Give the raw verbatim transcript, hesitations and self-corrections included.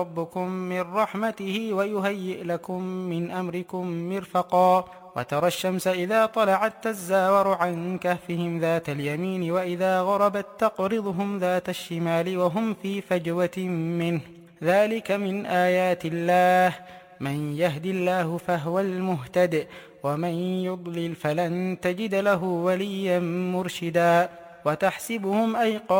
ربكم من رحمته ويهيئ لكم من أمركم مرفقا وترى الشمس إذا طلعت تزاور عن كهفهم ذات اليمين وإذا غربت تقرضهم ذات الشمال وهم في فجوة منه ذلك من آيات الله من يهد الله فهو المهتد ومن يضلل فلن تجد له وليا مرشدا وتحسبهم أيقاظا